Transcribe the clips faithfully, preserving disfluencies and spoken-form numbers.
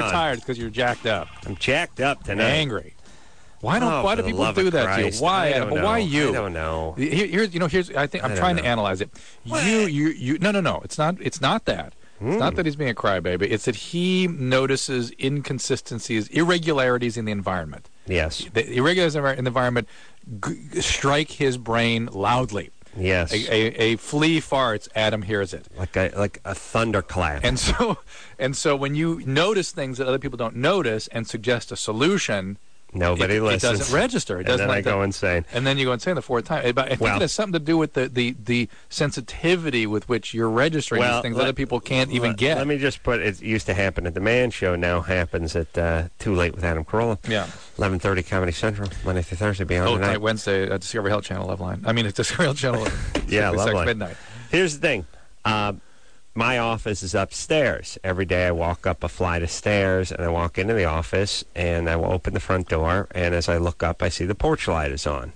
you're on? tired because you're jacked up. I'm jacked up tonight. Angry. Why don't? Oh, why for do the people love do of that to you? Christ. Why? I don't But know. why you? I don't know. Here, here's, you know, here's. I think I'm I don't trying to know. analyze it. What? You, you, you. No, no, no. It's not. It's not that. It's not that he's being a crybaby. It's that he notices inconsistencies, irregularities in the environment. Yes. The irregularities in the environment g- strike his brain loudly. Yes. A, a, a flea farts, Adam hears it. Like a like a thunderclap. And so, and so, when you notice things that other people don't notice and suggest a solution, Nobody it, listens. It doesn't register. It and doesn't then I like go that. insane. And then you go insane the fourth time. I think Well- it has something to do with the, the, the sensitivity with which you're registering Well, these things let- other people can't even let, get. Let me just put it used to happen at the Man Show. Now happens at uh, Too Late with Adam Carolla. Yeah. eleven thirty Comedy Central, Monday through Thursday, beyond Oh, tonight. tonight, Wednesday, at Discovery Health Channel, Loveline. I mean, it's Discovery Health Channel. Yeah, Sex Loveline. Midnight. Here's the thing. Uh, my office is upstairs. Every day I walk up a flight of stairs, and I walk into the office, and I will open the front door, and as I look up, I see the porch light is on.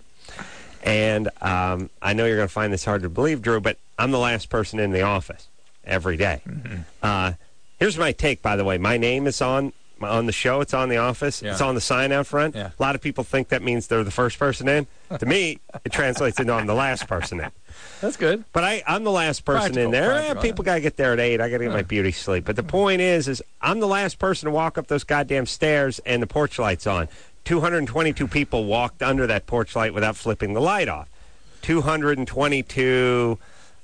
And um, I know you're going to find this hard to believe, Drew, but I'm the last person in the office every day. Mm-hmm. Uh, here's my take, by the way. My name is on on the show. It's on the office. Yeah. It's on the sign out front. Yeah. A lot of people think that means they're the first person in. To me, it translates into I'm the last person in. That's good. But I, I'm the last person Practical, in there. Eh, practical, people got to get there at eight. I got to get my beauty sleep. But the point is, is I'm the last person to walk up those goddamn stairs and the porch light's on. two hundred twenty-two people walked under that porch light without flipping the light off. two hundred twenty-two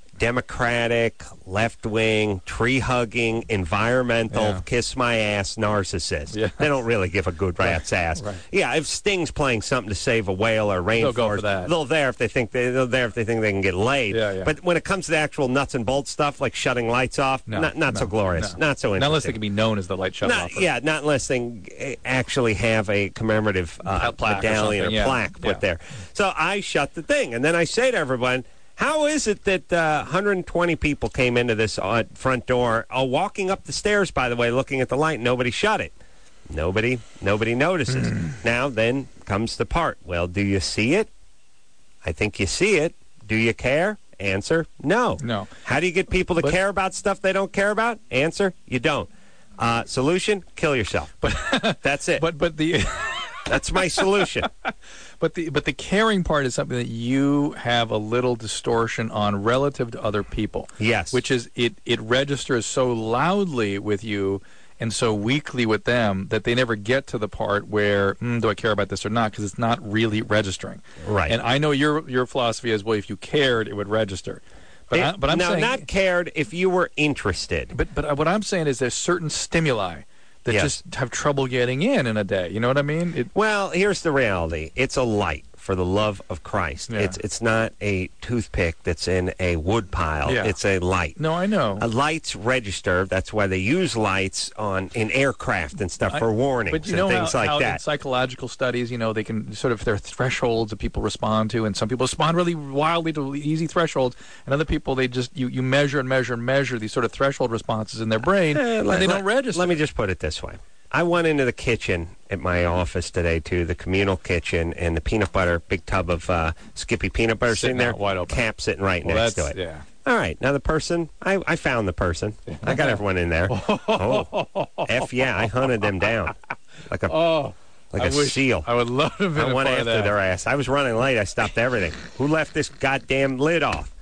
Democratic, left-wing, tree-hugging, environmental, Yeah. kiss-my-ass narcissists. Yeah. They don't really give a good rat's ass. right. Yeah, if Sting's playing something to save a whale or rainforest, They'll go for that. they'll there if they think they, they'll there if they think they can get laid. Yeah, yeah. But when it comes to the actual nuts and bolts stuff, like shutting lights off, No, not, not no, so glorious, no. not so interesting. Not unless they can be known as the light shut Not- off. yeah, not unless they eh, actually have a commemorative uh, Plaque or medallion or, something, yeah. plaque put Yeah. there. So I shut the thing, and then I say to everyone, how is it that uh, one hundred twenty people came into this uh, front door, uh, walking up the stairs, by the way, looking at the light, nobody shut it? Nobody, nobody notices. Now, then comes the part. Well, do you see it? I think you see it. Do you care? Answer, no. No. How do you get people to But- care about stuff they don't care about? Answer, you don't. Uh, solution, kill yourself. But that's it. But but the That's my solution. but the but the caring part is something that you have a little distortion on relative to other people. Yes. Which is it it registers so loudly with you and so weakly with them that they never get to the part where mm, do I care about this or not, because it's not really registering. Right. And I know your your philosophy is, well, if you cared, it would register. But I, It- but I'm now, saying not cared if you were interested. But but what I'm saying is there's certain stimuli that Yes. just have trouble getting in in a day. You know what I mean? It, Well, here's the reality. It's a light, for the love of Christ. Yeah. It's it's not a toothpick that's in a wood pile. Yeah. It's a light. no, I know. A lights register. That's why they use lights on in aircraft and stuff for warnings But you know and things how, like how in that. psychological studies, you know, they can sort of, there are thresholds that people respond to, and some people respond really wildly to easy thresholds, and other people, they just, you, you measure and measure and measure these sort of threshold responses in their brain, Eh, and let- they let- don't register. Let me just put it this way. I went into the kitchen at my office today, too, the communal kitchen, and the peanut butter, big tub of uh, Skippy peanut butter Sitting sitting there, out wide open. cap sitting right Well, next to that's- it. yeah. All right, now the person, I, I found the person. I got everyone in there. Oh, F yeah, I hunted them down like a Oh, like I a wish- seal. I would love to have been I a went part of after that. their ass. I was running late. I stopped everything. Who left this goddamn lid off?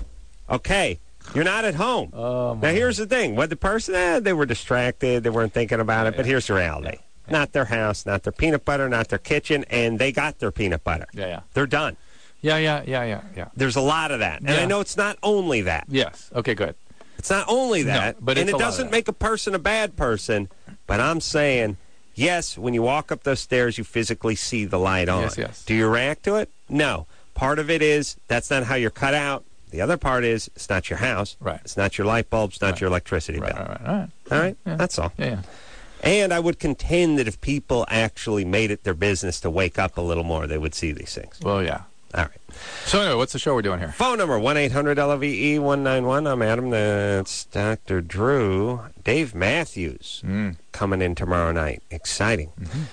Okay, you're not at home. Oh, now, here's the thing. What the person, eh, they were distracted. They weren't thinking about it. But here's the reality. Not their house, not their peanut butter, not their kitchen, and they got their peanut butter. Yeah, yeah. They're done. Yeah, yeah, yeah, yeah, yeah. There's a lot of that. And Yeah. I know it's not only that. Yes. Okay, good. It's not only No, that, but and it's it a lot of doesn't that. make a person a bad person, but I'm saying, yes, when you walk up those stairs, you physically see the light on. Yes, yes. Do you react to it? No. Part of it is that's not how you're cut out. The other part is it's not your house. Right. It's not your light bulb. It's not Right. your electricity Right, bill. right, right, all right. All right? Yeah. That's all. Yeah, yeah. And I would contend that if people actually made it their business to wake up a little more, they would see these things. Well, yeah. All right. So anyway, what's the show we're doing here? Phone number, one eight hundred L V E one nine one. I'm Adam. That's Doctor Drew. Dave Matthews Mm. coming in tomorrow night. Exciting.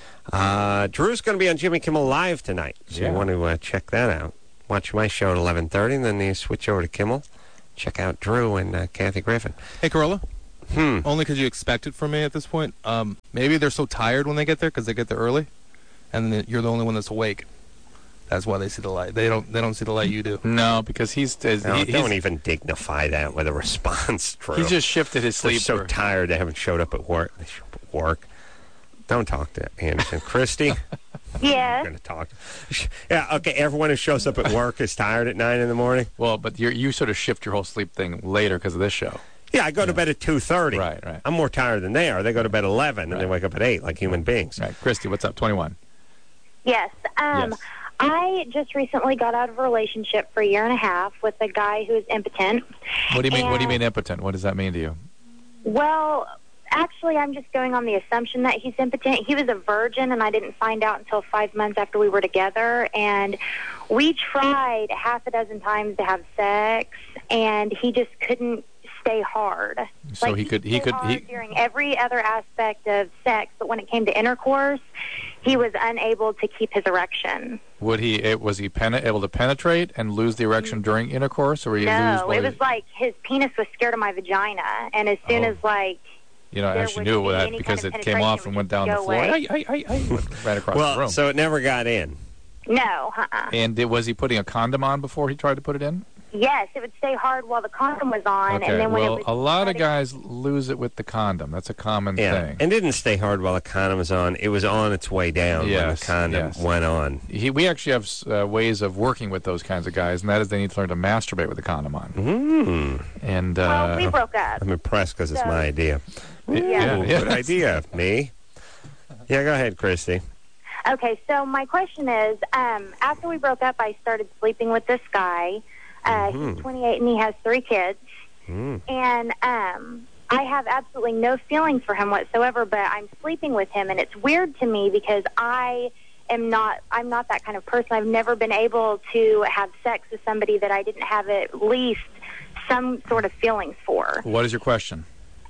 Uh, Drew's going to be on Jimmy Kimmel Live tonight, so Yeah. you want to uh, check that out. Watch my show at eleven thirty, and then you switch over to Kimmel. Check out Drew and uh, Kathy Griffin. Hey, Corolla. Hmm. Only because you expect it from me at this point. Um, maybe they're so tired when they get there because they get there early, and then you're the only one that's awake. That's why they see the light. They don't. They don't see the light you do. No, because he's uh, No, he, don't he's, even dignify that with a response, Drew. he's just shifted his They're sleep. so for- tired they haven't showed up at work. They show up at work. Don't talk to Anderson. Christy? Yes. I'm going to talk. Yeah, okay, everyone who shows up at work is tired at nine in the morning? Well, but you you sort of shift your whole sleep thing later because of this show. Yeah, I go to bed at two thirty. Right, right. I'm more tired than they are. They go to bed at eleven, and they Right. wake up at eight like human beings. Right, Christy, what's up? twenty-one. Yes. Um, Yes. I just recently got out of a relationship for a year and a half with a guy who is impotent. What do you mean? What do you And- mean impotent? What does that mean to you? Well, actually, I'm just going on the assumption that he's impotent. He was a virgin, and I didn't find out until five months after we were together. And we tried half a dozen times to have sex, and he just couldn't stay hard. So like, he could- he stayed could- hard he- during every other aspect of sex, but when it came to intercourse, he was unable to keep his erection. Would he? It, was he pen, able to penetrate and lose the erection during intercourse, or were you lose? No, while it you- was like his penis was scared of my vagina, and as soon Oh. as like You know, I there actually would knew be that any because kind it of came penetration, off it and would went down just the go floor. I, away. I, I, I went right across the Well, room. so it never got in. no, uh-uh. And did, was he putting a condom on before he tried to put it in? Yes, it would stay hard while the condom was on, Okay. and then when Well, it would a lot of try to- guys lose it with the condom. That's a common Yeah, thing. and didn't stay hard while the condom was on. It was on its way down when Yes, the condom yes. went on. He, we actually have uh, ways of working with those kinds of guys, and that is they need to learn to masturbate with the condom on. Mm. And Well, uh, we broke up. I'm impressed because it's So- my idea. yeah, Ooh, yeah. Good idea, me. Yeah, go ahead, Christy. Okay, so my question is, um, after we broke up, I started sleeping with this guy. Uh, He's twenty-eight and he has three kids. Mm. And um, I have absolutely no feelings for him whatsoever, but I'm sleeping with him, and it's weird to me because I am not, I'm not that kind of person. I've never been able to have sex with somebody that I didn't have at least some sort of feelings for. what is your question?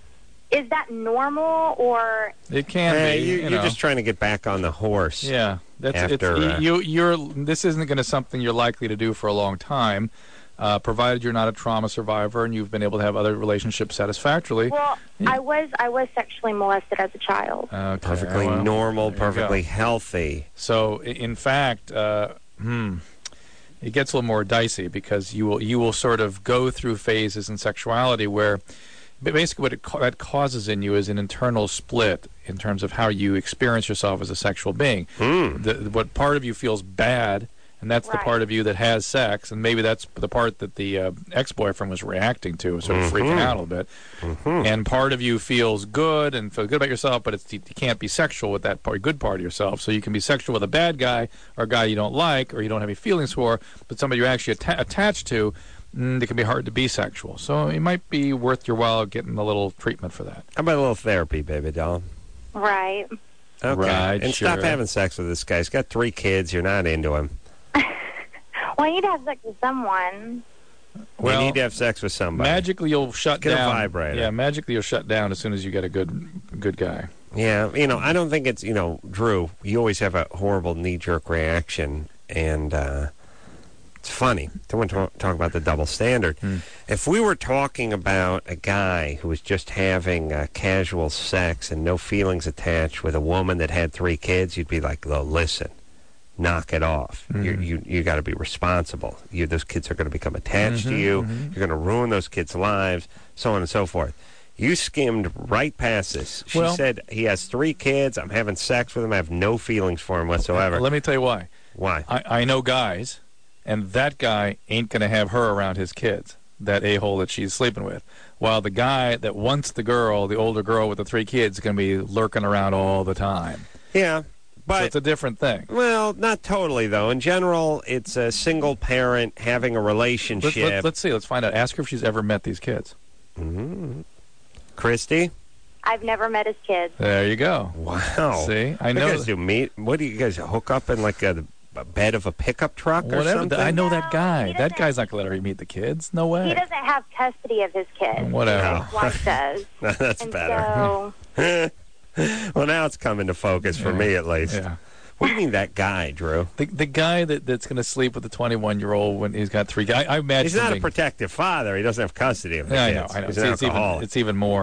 Is that normal, or It can Hey, be. you, you you're know. just trying to get back on the horse. Yeah, that's After, it's, uh, you. You're this isn't going to something you're likely to do for a long time, uh, provided you're not a trauma survivor and you've been able to have other relationships satisfactorily. well, Yeah. I was I was sexually molested as a child. Okay, Perfectly well, normal, there you go. perfectly healthy. So, i- in fact, uh, hmm, it gets a little more dicey because you will you will sort of go through phases in sexuality where, but basically, what it ca- that causes in you is an internal split in terms of how you experience yourself as a sexual being. Mm. The, what part of you feels bad, and that's the Right. part of you that has sex, and maybe that's the part that the uh, ex-boyfriend was reacting to, sort of freaking out a little bit. Mm-hmm. And part of you feels good and feels good about yourself, but it's, you can't be sexual with that part, good part of yourself. So you can be sexual with a bad guy or a guy you don't like or you don't have any feelings for, but somebody you're actually atta- attached to, mm, it can be hard to be sexual. So it might be worth your while getting a little treatment for that. How about a little therapy, baby doll? Right. Okay. Right, and sure. stop having sex with this guy. He's got three kids. You're not into him. Well, I need to have sex with someone. Well, you need to have sex with somebody. magically you'll shut Get a down. vibrator. Yeah, magically you'll shut down as soon as you get a good good guy. Yeah, you know, I don't think it's, you know, Drew, you always have a horrible knee-jerk reaction, and uh, it's funny. I want to talk about the double standard. Hmm. If we were talking about a guy who was just having uh, casual sex and no feelings attached with a woman that had three kids, you'd be like, "Well, listen, knock it off. Mhm. You you you got to be responsible. You those kids are going to become attached to Mhm, you. mhm. You're going to ruin those kids' lives, so on and so forth." You skimmed right past this. She Well- said he has three kids. I'm having sex with him. I have no feelings for him whatsoever. Let me tell you why. Why? I, I know guys, and that guy ain't going to have her around his kids, that a-hole that she's sleeping with. While the guy that wants the girl, the older girl with the three kids, is going to be lurking around all the time. Yeah, so but it's a different thing. well, not totally though. In general, it's a single parent having a Let's, relationship. let, let's see. Let's find out. Ask her if she's ever met these kids. Mhm. Christy? I've never met his kids. There you go. Wow. See, I You know. guys do meet? What do you guys hook up in like a, a bed of a pickup truck or Whatever. something? I know No, that guy. he That doesn't- guy's not going to let her meet the kids. No way. He doesn't have custody of his kids. Whatever. His wife does. That's and better. so, Well, now it's coming to focus for Yeah. me at least. Yeah. What do you mean that guy, Drew? The the guy that, that's going to sleep with the twenty-one-year-old when he's got three guys. I imagine He's not him a being- protective father. He doesn't have custody of the Yeah, I kids. know. I know. He's It's, an it's even alcoholic. it's even more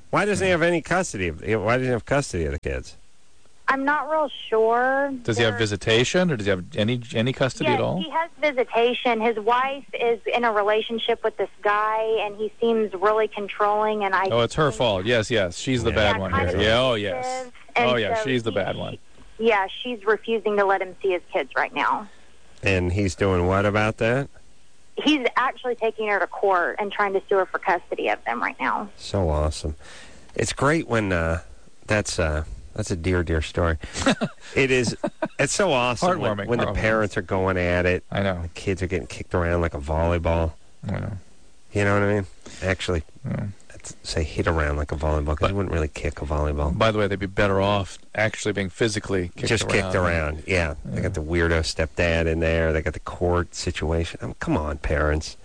Why doesn't he have any custody? Of, why doesn't he have custody of the kids? I'm not real sure. Does he have They're- visitation, or does he have any any custody Yes, at all? he has visitation. His wife is in a relationship with this guy, and he seems really controlling. And I Oh, it's her think- fault. Yes, yes. She's the Yeah, bad Yeah, one kind here. of Yeah, oh, yes. abusive. And Oh, yeah, so she's the he- bad one. Yeah, she's refusing to let him see his kids right now. And he's doing what about that? He's actually taking her to court and trying to sue her for custody of them right now. So awesome. It's great when uh, that's uh, that's a dear, dear story. It is. It's so awesome when, Heartwarming, when the heartwarming. parents are going at it. I know. The kids are getting kicked around like a volleyball. I know. You know what I mean? Actually, Yeah. I'd say hit around like a volleyball because But- you wouldn't really kick a volleyball. By the way, they'd be better off actually being physically kicked Just around. kicked around. Yeah. They got the weirdo stepdad in there. They got the court situation. I mean, come on, parents.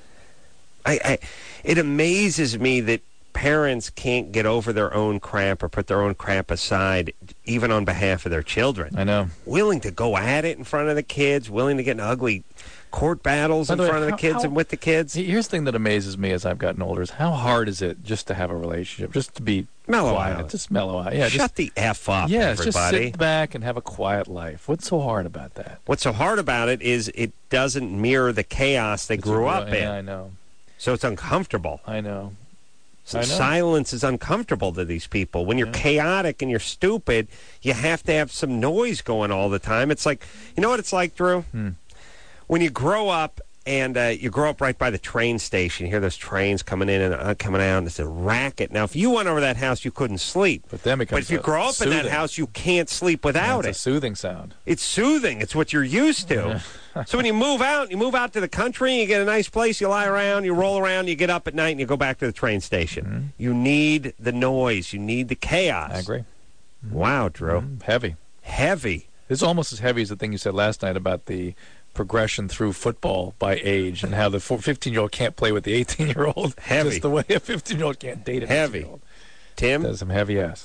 I, I, it amazes me that parents can't get over their own crap or put their own crap aside, even on behalf of their children. I know. Willing to go at it in front of the kids, willing to get in ugly court battles By in the way, front of the how- kids how- and with the kids. Here's the thing that amazes me as I've gotten older is how hard is it just to have a relationship, just to be Mellow quiet, out. just mellow out. Yeah, Shut just, the F up, yes, just everybody. sit back and have a quiet life. What's so hard about that? What's so hard about it is it doesn't mirror the chaos they It's grew a- up in. Yeah, I know. So it's uncomfortable. I know. So I know. silence is uncomfortable to these people. When you're Yeah. chaotic and you're stupid, you have to have some noise going all the time. It's like, you know what it's like, Drew? Hmm. When you grow up and uh, you grow up right by the train station, you hear those trains coming in and uh, coming out, and it's a racket. Now, if you went over that house, you couldn't sleep. But then it But becomes if you a- grow up in that soothing. house, you can't sleep Yeah, without it's it. a soothing sound. It's soothing. It's what you're used to. So when you move out, you move out to the country, you get a nice place, you lie around, you roll around, you get up at night, and you go back to the train station. Mm-hmm. You need the noise. You need the chaos. I agree. Wow, Drew. Mm, Heavy. Heavy. It's almost as heavy as the thing you said last night about the progression through football by age and how the fifteen-year-old can't play with the eighteen-year-old. Heavy. Just the way a fifteen-year-old can't date an Heavy. eighteen-year-old. Tim? That's some heavy ass.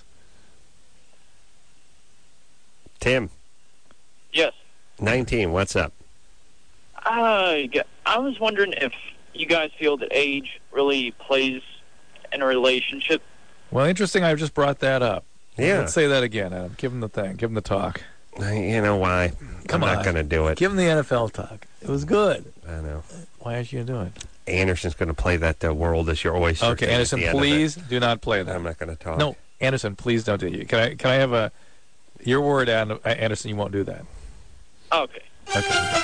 Tim, Yes. nineteen, what's up? Uh, I was wondering if you guys feel that age really plays in a relationship. Well, interesting. I just brought that up. Yeah. Let's say that again, Adam. Give him the thing. Give him the talk. You know why? Come I'm on. not going to do it. Give him the N F L talk. It was good. I know. Why aren't you going to do it? Anderson's going to play that uh, world is your oyster. Okay, thing at Anderson, the end of it. please do not play that. I'm not going to talk. No, Anderson, please don't do it. Can I? Can I have a your word, An- Anderson? You won't do that. Okay. Okay.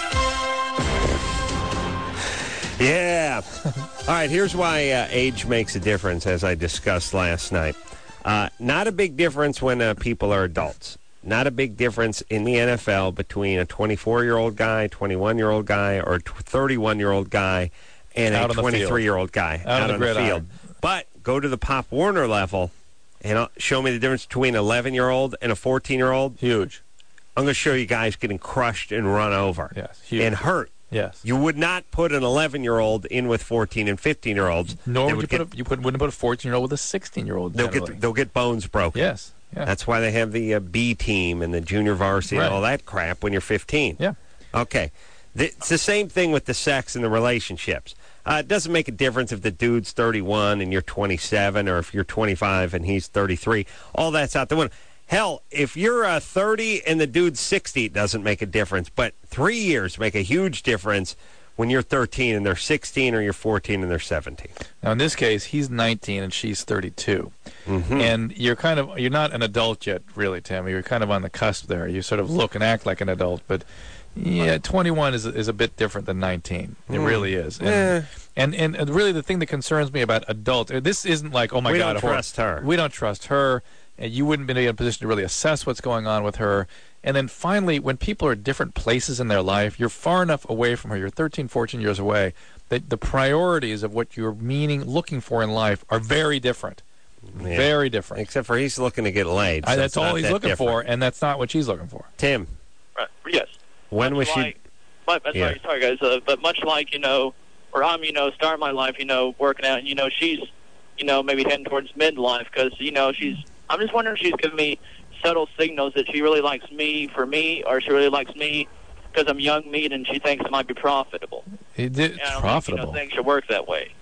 Yeah. All right, here's why uh, age makes a difference, as I discussed last night. Uh, not a big difference when uh, people are adults. Not a big difference in the N F L between a twenty-four-year-old guy, twenty-one-year-old guy, or a thirty-one-year-old guy and Out a on the field. twenty-three-year-old guy Out on the on the gridiron. field. But go to the Pop Warner level and uh, show me the difference between an eleven-year-old and a fourteen-year-old. Huge. I'm going to show you guys getting crushed and run over Yes. Huge. and hurt. yes. You would not put an eleven-year-old in with fourteen and fifteen-year-olds. Nor They would you get, put a, you put, wouldn't put a fourteen-year-old with a sixteen-year-old. they'll generally. get they'll get bones broken. Yes. Yeah. That's why they have the uh, B team and the junior varsity Right. and all that crap when you're fifteen. Yeah. Okay. Th- It's the same thing with the sex and the relationships. Uh, it doesn't make a difference if the dude's thirty-one and you're twenty-seven, or if you're twenty-five and he's thirty-three. All that's out the window. Hell, if you're uh, thirty and the dude's sixty, it doesn't make a difference. But three years make a huge difference when you're thirteen and they're sixteen, or you're fourteen and they're seventeen. Now in this case, he's nineteen and she's thirty-two, Mm-hmm. and you're kind of you're not an adult yet, really, Tim. You're kind of on the cusp there. You sort of look and act like an adult, but yeah, twenty-one is is a bit different than nineteen. It Mm. really is. And, Yeah. and and and really, the thing that concerns me about adult, this isn't like, oh my We God, don't a hor- trust her. We don't trust her. And you wouldn't be in a position to really assess what's going on with her. And then finally, when people are at different places in their life, you're far enough away from her. You're thirteen, fourteen years away. That the priorities of what you're meaning, looking for in life are very different. Yeah. Very different. Except for he's looking to get laid. I, so that's it's not all he's that looking different. for, and that's not what she's looking for. Tim, Right. Yes. when was Much she? like, but, but Yeah. sorry, sorry guys. Uh, but much like you know, where I'm, you know, starting my life, you know, working out, and you know, she's, you know, maybe heading towards midlife because you know she's. I'm just wondering if she's giving me subtle signals that she really likes me for me, or she really likes me because I'm young meat and she thinks it might be profitable. He did, And I don't profitable. Think, you know, things should work that way.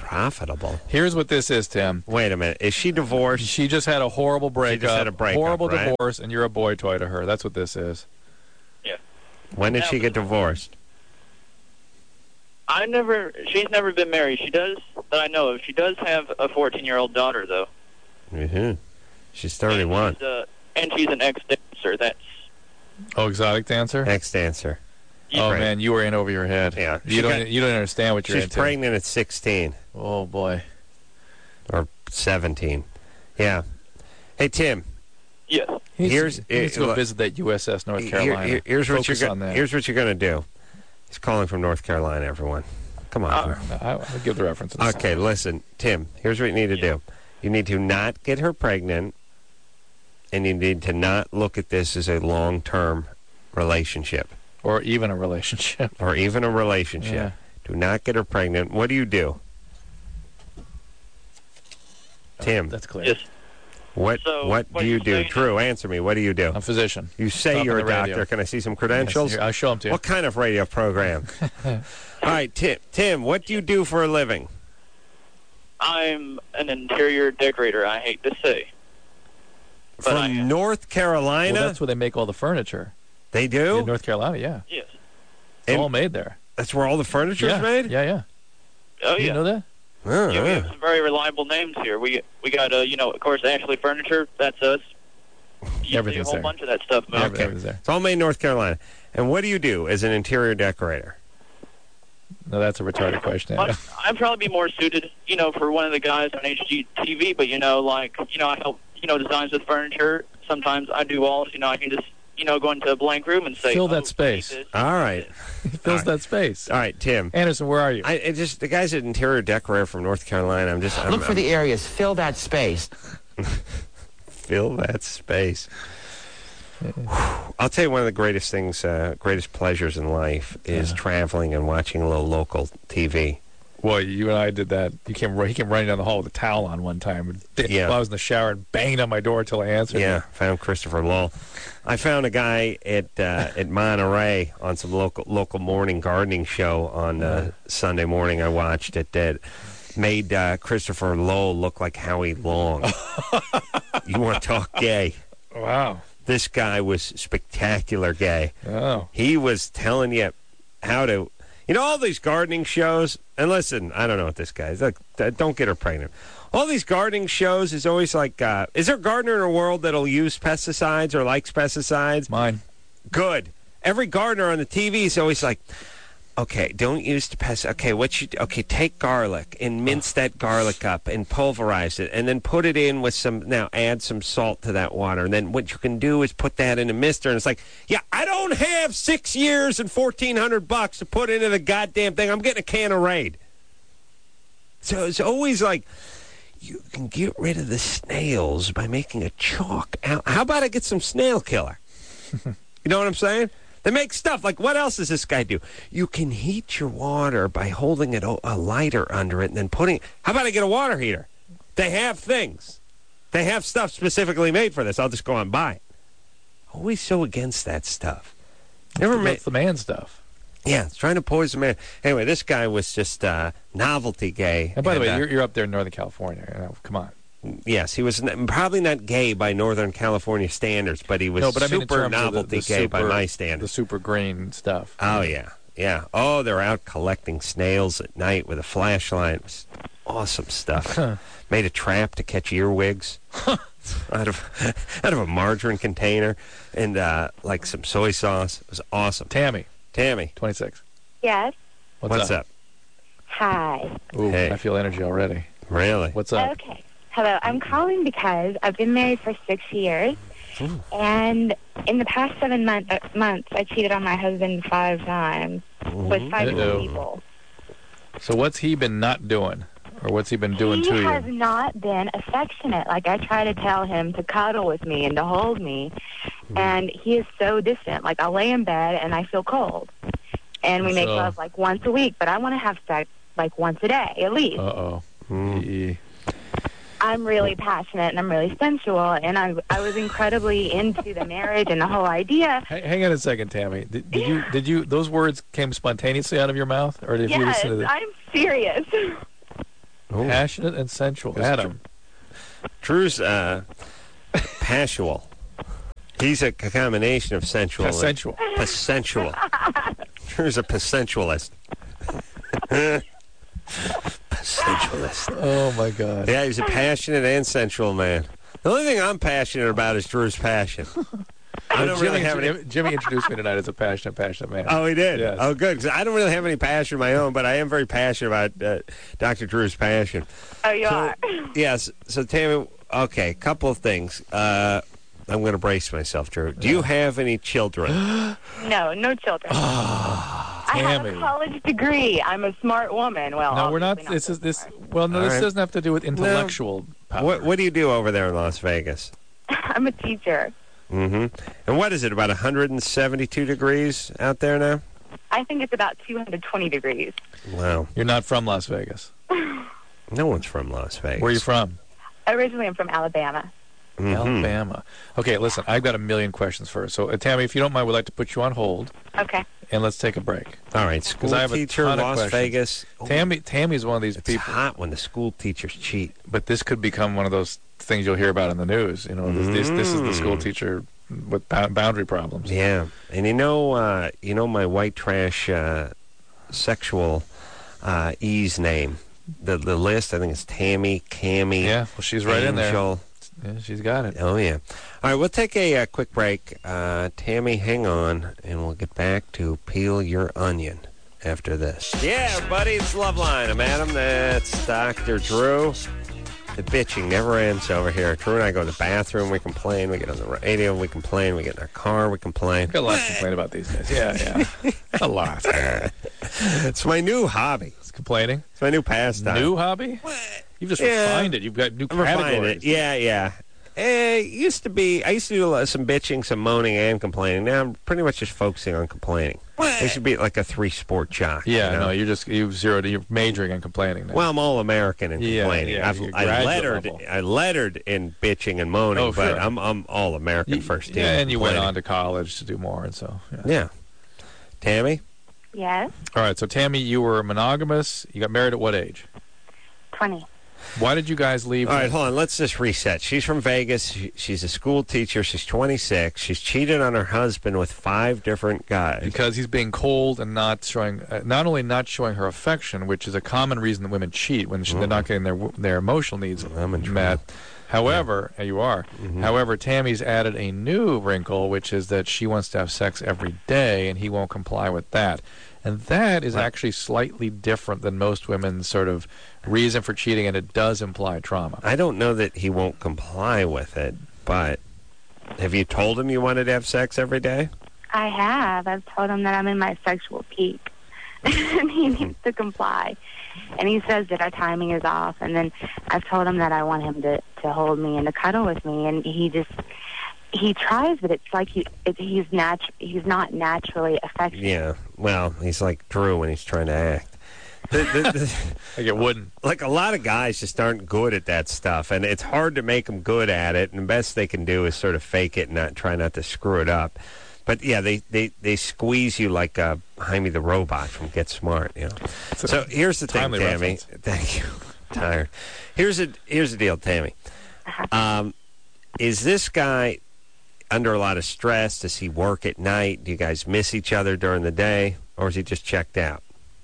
Profitable. Here's what this is, Tim. Wait a minute. Is she divorced? She just had a horrible breakup. had a breakup, horrible right? divorce, and you're a boy toy to her. That's what this is. Yeah. When did she get divorced? I never. She's never been married. She does that I know of. She does have a fourteen-year-old daughter, though. Mm-hmm. She's thirty-one. And she's, uh, and she's an ex-dancer. That's Oh, exotic dancer? Ex-dancer. Oh, Right. man, you were in over your head. Yeah. You She don't got- you don't understand what you're She's into. pregnant at sixteen Oh, boy. or seventeen. Yeah. Hey, Tim. yes. He needs Here's- to, he needs to go look, visit that U S S North Here- Carolina. here- here's what Focus you're on gonna. that. Here's what you're gonna do. He's calling from North Carolina. Everyone, come on. Uh, I, I'll give the reference. in a okay, second. listen, Tim. Here's what you need to do. You need to not get her pregnant, and you need to not look at this as a long-term relationship Or even a relationship. or even a relationship. Yeah. Do not get her pregnant. What do you do, Tim? That's clear. Yes. What So, what what do you you're do? saying- Drew, answer me. What do you do? I'm a physician. You say Stop you're a on the radio. doctor. Can I see some Yes, credentials? here, I'll show them to you. What kind of radio program? All right, Tim. Tim, what do you do for a living? I'm an interior decorator. I hate to say. But From I am. North Carolina? Well, that's where they make all the furniture. They do? In North Carolina, yeah. Yes. It's And- all made there. That's where all the furniture's Yeah, made? yeah, yeah. Oh You yeah. know that? Oh, Yeah, we yeah. have some very reliable names here. We we got uh, you know, of course, Ashley Furniture. That's us. You see a Everything's whole there. bunch of that stuff. Yeah, Mo. Okay. everything's there. It's all made in North Carolina. And what do you do as an interior decorator? No, that's a retarded question. But I'd probably be more suited, you know, for one of the guys on H G T V. But you know, like you know, I help you know designs with furniture. Sometimes I do walls. You know, I can just you know go into a blank room and say, Fill oh, that we space. need this. All right. He fills All right. that space. All right, Tim. Anderson, where are you? I it just the guy's an interior decorator from North Carolina. I'm just I'm, Look for I'm- the areas, fill that space. fill that space. I'll tell you one of the greatest things, uh, greatest pleasures in life is Yeah. traveling and watching a little local T V. Well, you and I did that. You came, he came running down the hall with a towel on one time. Yeah. While I was in the shower and banged on my door until I answered. Yeah, found Christopher Lowell. I found a guy at uh, at Monterey on some local local morning gardening show on uh, Sunday morning. I watched it. That made uh, Christopher Lowell look like Howie Long. You want to talk gay? Wow. This guy was spectacular gay. Oh. He was telling you how to, you know, all these gardening shows. And listen, I don't know what this guy is. Like, uh, don't get her pregnant. All these gardening shows is always like, uh, is there a gardener in the world that'll use pesticides or likes pesticides? Mine. Good. Every gardener on the T V is always like, okay, don't use the pest. Okay, what you okay? Take garlic and mince that garlic up and pulverize it, and then put it in with some. Now add some salt to that water, and then what you can do is put that in a mister. And it's like, yeah, I don't have six years and fourteen hundred bucks to put into the goddamn thing. I'm getting a can of Raid. So it's always like, you can get rid of the snails by making a chalk. How how about I get some snail killer? You know what I'm saying? They make stuff like, what else does this guy do? You can heat your water by holding it o- a lighter under it and then putting. How about I get a water heater? They have things. They have stuff specifically made for this. I'll just go and buy it. Always so against that stuff. Never made. That's the man stuff. Yeah, it's trying to poison man. Anyway, this guy was just uh, novelty gay. And by the way, uh, you're, you're up there in Northern California. You know, come on. yes, he was n- probably not gay by Northern California standards, but he was No, but I mean in super terms of the- novelty the gay by super- my The standards. super green stuff. Oh, yeah. Yeah. Oh, they're out collecting snails at night with a flashlight. It was awesome stuff. Made a trap to catch earwigs out of out of a margarine container and uh, like some soy sauce. It was awesome. Tammy, Tammy, twenty-six. Yes. What's, what's up? Hi. Ooh, Hey. I feel energy already. Really? What's up? Okay. Hello. I'm calling because I've been married for six years, and in the past seven month, uh, months, I cheated on my husband five times with five Uh-oh. people. So what's he been not doing? Or what's he been doing he to has you? not been affectionate. Like, I try to tell him to cuddle with me and to hold me, and he is so distant. Like, I'll lay in bed and I feel cold, and we make So- love like once a week, but I want to have sex like once a day at least. Uh-oh. Mm. E- I'm really passionate and I'm really sensual, and I I was incredibly into the marriage and the whole idea. Hey, hang on a second, Tammy. Did, did you did you those words came spontaneously out of your mouth, or did you Yes, listen to the? I'm serious. Ooh. Passionate and sensual. Adam. Drew's uh, passual. He's a combination of sensual Sensual. and passensual. Drew's a passensualist. Passensualist. Oh, my God. Yeah, he's a passionate and sensual man. The only thing I'm passionate about is Drew's passion. I don't Jimmy, really have any... Jimmy introduced me tonight as a passionate, passionate man. Oh, he did? Yes. Oh, good. 'Cause I don't really have any passion of my own, but I am very passionate about uh, Doctor Drew's passion. Oh, you so, are? Yes. So, Tammy, okay, a couple of things. Uh, I'm going to brace myself, Drew. Do you have any children? No, no children. Oh, I have Tammy. a college degree. I'm a smart woman. Well, No, we're not. obviously This so is this. smart. Well, no, All this right. doesn't have to do with intellectual power. What, what do you do over there in Las Vegas? I'm a teacher. Mm-hmm. And what is it, about one hundred seventy-two degrees out there now? I think it's about two hundred twenty degrees. Wow. You're not from Las Vegas. No one's from Las Vegas. Where are you from? Originally, I'm from Alabama. Mhm. Alabama. Okay, listen, I've got a million questions first. So, uh, Tammy, if you don't mind, we'd like to put you on hold, Okay. and let's take a break. All right, school I have a teacher, ton of Las questions. Vegas. Tammy, Tammy's one of these It's people, hot when the school teachers cheat. but this could become one of those things you'll hear about in the news. You know, this this, this is the school Mm. teacher with bou- boundary problems. Yeah, and you know, uh, you know my white trash uh, sexual uh, ease name. The the list, I think it's Tammy, Cammy, Yeah, well, she's right in there. Angel. Yeah, she's got it. Oh yeah. All right, we'll take a, uh quick break. Uh, Tammy, hang on, and we'll get back to Peel Your Onion after this. Yeah, buddy, it's Loveline. I'm Adam. That's Doctor Drew. The bitching never ends over here. Drew and I go to the bathroom, we complain. We get on the radio, we complain. We get in our car, we complain. Got a lot to complain about these days. Yeah, yeah. a lot. It's my new hobby. It's complaining. It's my new pastime. New hobby? You've just Yeah. refined it. You've got new I'm refining categories. it. Yeah, yeah. Eh, it used to be, I used to do a lot- some bitching, some moaning, and complaining. Now I'm pretty much just focusing on complaining. I should be like a three-sport jock. Yeah, you know? no, you're just you've zeroed. You're majoring in complaining now. Well, I'm all American in Yeah, complaining. yeah, I've, you're I graduate lettered, level. I lettered in bitching and moaning, Oh, but sure. I'm I'm all American You- first team. yeah, and you went complaining. on to college to do more, and so yeah. Yeah, Tammy. Yes. All right, so Tammy, you were monogamous. You got married at what age? twenty. Why did you guys leave? All right, hold on. Let's just reset. She's from Vegas. She, she's a school teacher. She's twenty-six. She's cheated on her husband with five different guys. Because he's being cold and not showing, uh, not only not showing her affection, which is a common reason that women cheat when she, they're not getting their their emotional needs I'm in trouble. met. However, yeah. you are. Mhm. However, Tammy's added a new wrinkle, which is that she wants to have sex every day, and he won't comply with that. And that is Right. actually slightly different than most women's sort of reason for cheating, and it does imply trauma. I don't know that he won't comply with it, but have you told him you wanted to have sex every day? I have. I've told him that I'm in my sexual peak. And he needs to comply. And he says that our timing is off. And then I've told him that I want him to, to hold me and to cuddle with me. And he just... He tries, but it's like he it, he's natu- he's not naturally affectionate. Yeah. Well, he's like Drew when he's trying to act. The, the, the, Like it wouldn't. like a lot of guys just aren't good at that stuff, and it's hard to make them good at it. And the best they can do is sort of fake it and not try not to screw it up. But yeah, they, they, they squeeze you like uh, Jaime the Robot from Get Smart. You know. It's a So here's the thing, timely Tammy. reference. Thank you. I'm tired. Here's a here's the deal, Tammy. Um, is this guy under a lot of stress? Does he work at night? Do you guys miss each other during the day, or is he just checked out?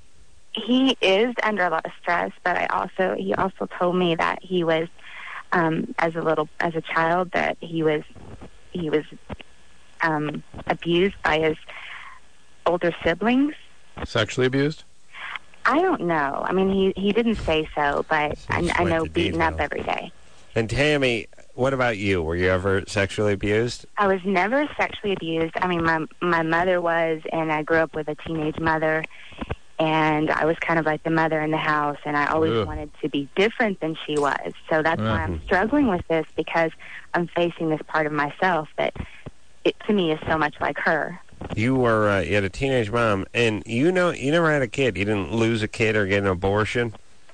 He is under a lot of stress, but I also he also told me that he was um, as a little as a child that he was he was um, abused by his older siblings. Sexually abused? I don't know. I mean, he he didn't say so, but I, Seems I know like the beaten up details. every day. And Tammy, what about you? Were you ever sexually abused? I was never sexually abused. I mean, my my mother was, and I grew up with a teenage mother, and I was kind of like the mother in the house, and I always Ugh. wanted to be different than she was. So that's why I'm Mhm. struggling with this, because I'm facing this part of myself that, it to me, is so much like her. You were uh, you had a teenage mom, and you know you never had a kid. You didn't lose a kid or get an abortion.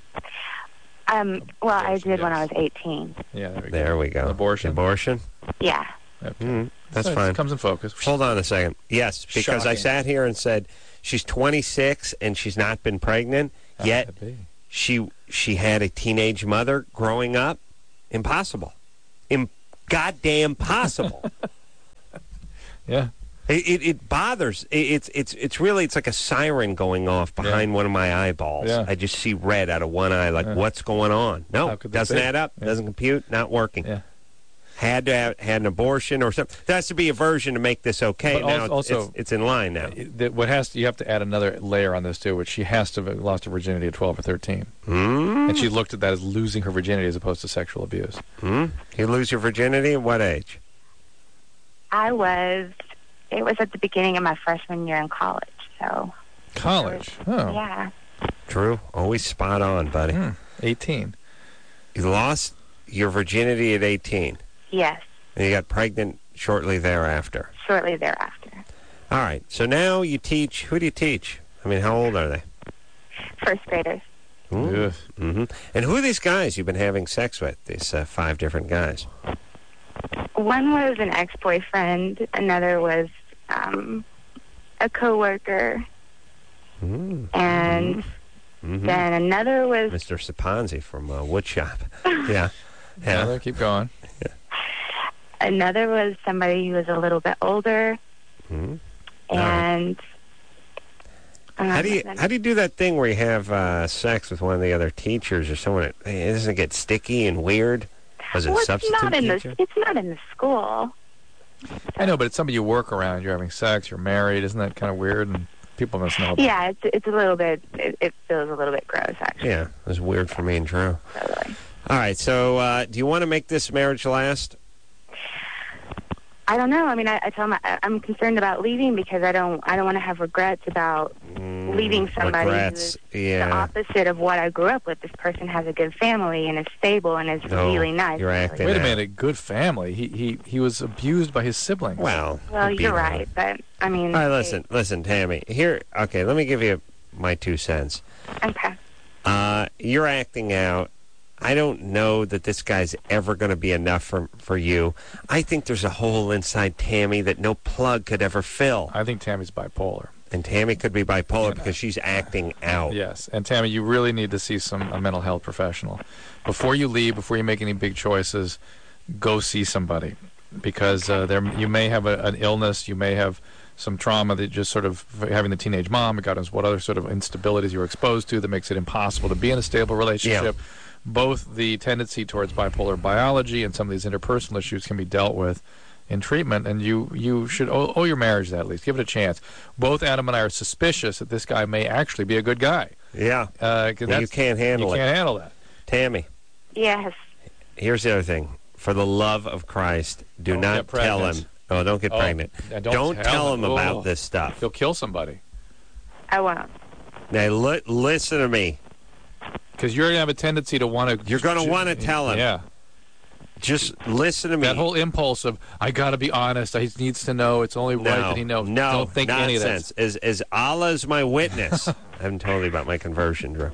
Um, well, I Abortion, did when I yes. was eighteen. Yeah, there we go. There we go. Abortion? Abortion. Yeah. Okay. Mm, that's So it fine. comes in focus. Hold on a second. Yes, because I Shocking. sat here and said she's twenty-six and she's not been pregnant How yet. could that be? she she had a teenage mother growing up. Impossible. Im- goddamn possible. Yeah. It, it, it bothers. It, it's it's it's really it's like a siren going off behind Yeah. one of my eyeballs. Yeah. I just see red out of one eye. Like, Yeah. what's going on? How No, could this doesn't be? add up. Yeah. Doesn't compute. Not working. Yeah. Had to have had an abortion or something. There has to be a version to make this okay. But now also- also- it's, it's in line now. It- that what has to, you have to add another layer on this too, which she has to have lost her virginity at twelve or thirteen, Hmm? and she looked at that as losing her virginity as opposed to sexual abuse. Hmm? You lose your virginity at what age? I was, it was at the beginning of my freshman year in college. So, College, oh, yeah. True. Always spot on, buddy. Hmm. eighteen. You lost your virginity at eighteen, Yes, and you got pregnant shortly thereafter. shortly thereafter. All right. So now you teach. Who do you teach? I mean, how old are they? First graders. Ugh. Mm-hmm. And who are these guys you've been having sex with? These uh, five different guys. One was an ex-boyfriend. Another was um, a coworker. Mm. And Mm-hmm. then another was Mister Saponzi from uh, Woodshop. Yeah. Yeah. Another, keep going. another was somebody who was a little bit older. Mhm. And um, How do you then- how do you do that thing where you have uh, sex with one of the other teachers or someone? Hey, doesn't it get sticky and weird? Was it well, a it's substitute not in teacher? the it's not in the school. I know, but it's somebody you work around. You're having sex. You're married. Isn't that kind of weird? And people must know. About Yeah, it's it's a little bit. It, it feels a little bit gross, actually. Yeah, it was weird for me and Drew. Totally. All right, so uh, do you want to make this marriage last? I don't know. I mean, I, I tell my I- I'm concerned about leaving because I don't I don't want to have regrets about Mm, leaving somebody regrets. who's Yeah. the opposite of what I grew up with. This person has a good family and is stable and is No, really nice. you're Really. acting Wait a out. minute, good family. He he he was abused by his siblings. Well, Well, it'd be you're wrong. right, but I mean. All right, listen, listen, Tammy. Here, okay, let me give you my two cents. Okay. Uh, you're acting out. I don't know that this guy's ever going to be enough for for you. I think there's a hole inside Tammy that no plug could ever fill. I think Tammy's bipolar. And Tammy could be bipolar Yeah. because she's acting out. Yes, and Tammy, you really need to see some a mental health professional before you leave. Before you make any big choices, go see somebody because uh, there you may have a, an illness, you may have some trauma that just sort of having the teenage mom. God knows what other sort of instabilities you're exposed to that makes it impossible to be in a stable relationship. Both the tendency towards bipolar biology and some of these interpersonal issues can be dealt with in treatment, and you you should owe, owe your marriage that at least. Give it a chance. Both Adam and I are suspicious that this guy may actually be a good guy. Yeah. Uh, 'cause Well, that's, you can't handle you it. can't handle that. Tammy, Yes. here's the other thing. For the love of Christ, do Don't not get pregnant. tell him. Oh, don't get Oh, pregnant. and don't tell tell him. him about Oh. this stuff. He'll kill somebody I won't. Now, li- listen to me. because you're gonna have a tendency to want to. You're gonna wanna tell him. Yeah, Just listen to me. that whole impulse of I got to be honest. He needs to know. It's only right no, that he knows. no, Don't think any of that. nonsense. As, as Allah's my witness. I haven't told you about my conversion, Drew.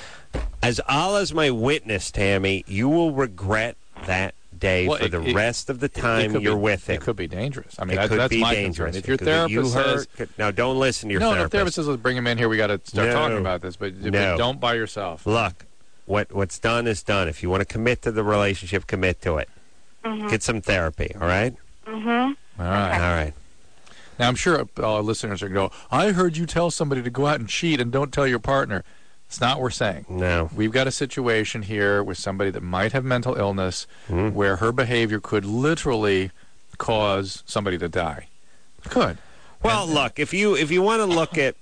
As Allah's my witness, Tammy, you will regret that day Well, for it- the it- rest of the It time could you're be, with him. It could be dangerous. I mean, It that, could that's be my dangerous. concern. If your Because what you therapist heard, says, could, now don't listen to your no, no, if therapist. therapist says, let's bring him in here. We got to start No. talking about this, but, but No. don't by yourself. Look, what what's done is done. If you want to commit to the relationship, commit to it. Mm-hmm. Get some therapy, all right? Mm-hmm. All right. All right. Now, I'm sure our listeners are going to go, I heard you tell somebody to go out and cheat and don't tell your partner. It's not what we're saying. No. We've got a situation here with somebody that might have mental illness Mhm. where her behavior could literally cause somebody to die. Could. Well, look, if you if you want to look at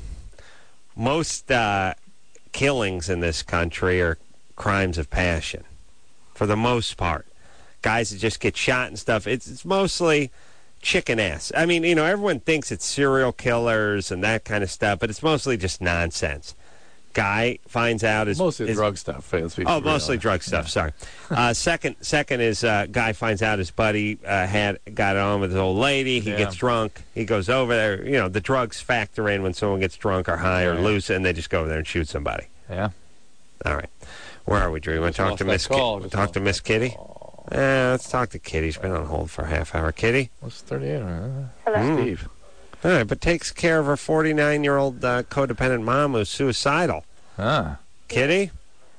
most uh, killings in this country are crimes of passion, for the most part. Guys that just get shot and stuff. It's it's mostly chicken ass. I mean, you know, everyone thinks it's serial killers and that kind of stuff, but it's mostly just nonsense. Guy finds out his Mostly his, drug stuff. Let's be Oh, real. mostly drug stuff. Yeah. Sorry. Uh, second, second is uh, guy finds out his buddy uh, had got it on with his old lady. He Yeah. gets drunk. He goes over there. You know, the drugs factor in when someone gets drunk or high or Yeah. loose, and they just go over there and shoot somebody. Yeah. All right. Where are we, Drew? You want Just to talk lost to that Miss call. Ki- Just talk lost to Miss that Kitty? call. Eh, let's talk to Kitty. She's been on hold for a half hour. Kitty. What's thirty-eight? Uh, Hello. Steve. All right, but takes care of her forty-nine-year-old uh, codependent mom who's suicidal. Ah. Kitty?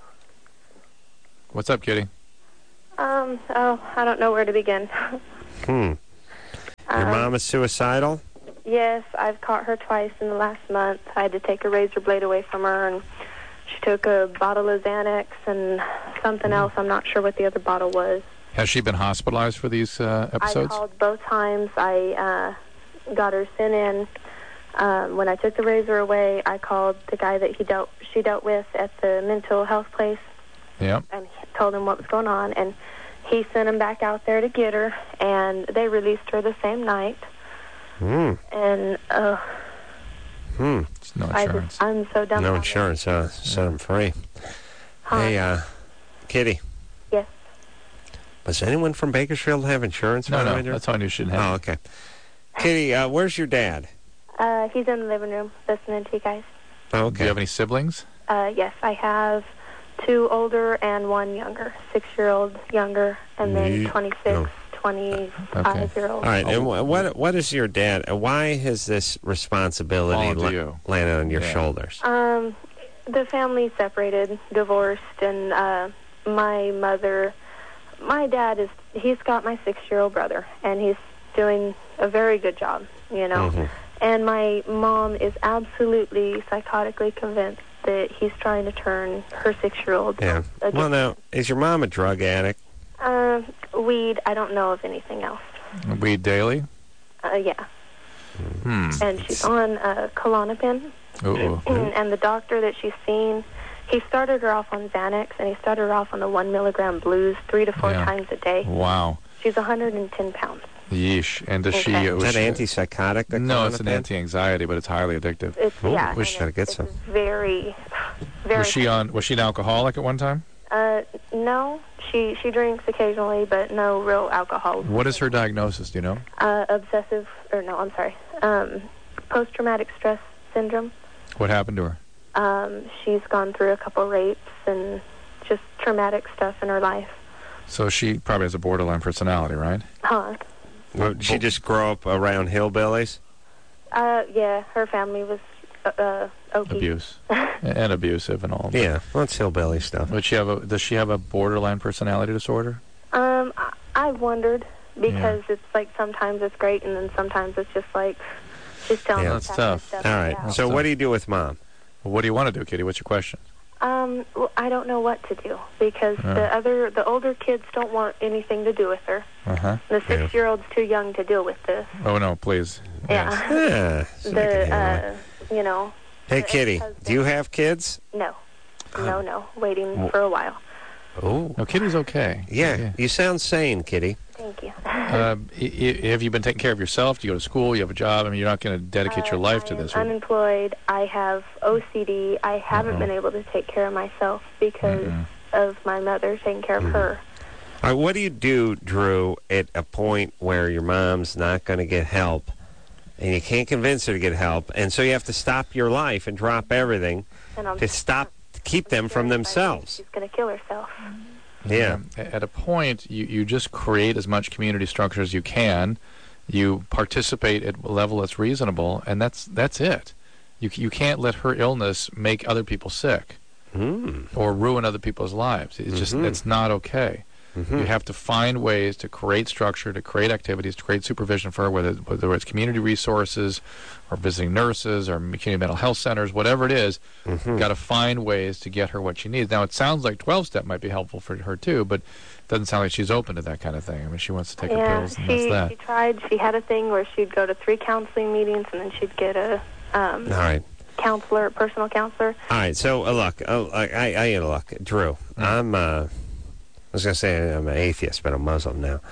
What's up, Kitty? Um, oh, I don't know where to begin. Hmm. Your Um, mom is suicidal? Yes, I've caught her twice in the last month. I had to take a razor blade away from her, and she took a bottle of Xanax and something else. I'm not sure what the other bottle was. Has she been hospitalized for these uh, I episodes? called both times. I uh, got her sent in. Um, when I took the razor away, I called the guy that he dealt, she dealt with at the mental health place. Yeah. And told him what was going on, and he sent him back out there to get her, and they released her the same night. Hmm. And uh, Hmm. It's no I insurance. just, I'm so done. No insurance, huh? Set them free. Hey, uh, Kitty. Yes. Does anyone from Bakersfield have insurance? No, by the no, way, dear? that's how I knew she didn't have Oh, it. okay. Kitty, uh, where's your dad? Uh, he's in the living room listening to you guys. Oh, Do okay. you have any siblings? Uh, yes, I have two older and one younger. Six-year-old younger, and then Ye- twenty-six, oh. twenty-five-year-old. All right, and wh- what what is your dad? uh, Why has this responsibility Fallen to la- you. landed on your Yeah. shoulders? Um, the family separated, divorced, and uh, my mother, my dad is, he's got my six-year-old brother, and he's doing a very good job, you know. Mhm. And my mom is absolutely psychotically convinced that he's trying to turn her six-year-old Yeah. against Well, now, is your mom a drug addict? uh, weed. I don't know of anything else. Weed daily? Uh, yeah. Hmm. And she's on uh, Klonopin. Ooh. And the doctor that she's seen, he started her off on Xanax, and he started her off on the one milligram blues three to four Yeah. times a day. Wow. She's one hundred ten pounds. Yeesh. And does she... Okay. uh, Is was that she- antipsychotic? the No, it's an Klonopin? anti-anxiety, but it's highly addictive. It's Ooh, yeah. wish and I'd get it's, some. it's very, very. Was she on? Was she an alcoholic at one time? Uh, no, she she drinks occasionally, but no real alcohol. What is her diagnosis? Do you know? Uh, obsessive, or no, I'm sorry. Um, post-traumatic stress syndrome. What happened to her? Um, she's gone through a couple rapes and just traumatic stuff in her life. So she probably has a borderline personality, right? Huh? Well, Did she just grow up around hillbillies? Uh, yeah, her family was uh, uh okie. Abuse and abusive and all. Yeah, well, it's hillbilly stuff. But she have a? Does she have a borderline personality disorder? Um, I, I wondered because it's like sometimes it's great and then sometimes it's just like she's telling Yeah, me that's to have tough. stuff All right, out. so what do you do with mom? Well, what do you want to do, Kitty? What's your question? Um, well, I don't know what to do because Yeah. the other, the older kids don't want anything to do with her. Uh huh. The six-year-old's too young to deal with this. Oh no, please. Yeah. Yeah, so they can The, handle it. uh, you know, Hey, the Kitty, ex-husband- do you have kids? no, no, no, waiting Well- for a while. Oh. No, Kitty's okay. Yeah, you sound sane, Kitty. Thank you. Uh, i- i- have you been taking care of yourself? Do you go to school? You have a job? I mean, you're not going to dedicate your Uh, life I to am this. right? Unemployed. I have O C D. I haven't Uh-oh. been able to take care of myself because Mm-mm. of my mother taking care of her. All right, what do you do, Drew, at a point where your mom's not going to get help and you can't convince her to get help, and so you have to stop your life and drop everything And I'm to stop, to keep them from themselves? She's going to kill herself. Yeah. Um, At a point, you, you just create as much community structure as you can. You participate at a level that's reasonable, and that's that's it. You you can't let her illness make other people sick Mm. or ruin other people's lives. It's just Mhm. it's not okay. Mhm. You have to find ways to create structure, to create activities, to create supervision for her, whether, whether it's community resources or visiting nurses or community mental health centers, whatever it is. Mhm. You've got to find ways to get her what she needs. Now, it sounds like twelve-step might be helpful for her, too, but it doesn't sound like she's open to that kind of thing. I mean, she wants to take her yeah, pills, and she, that's that. she tried. She had a thing where she'd go to three counseling meetings and then she'd get a um, All right. counselor, personal counselor. All right, so uh, look, uh, I, I, I look, Drew. I'm, uh, I was gonna say I'm an atheist, but I'm Muslim now.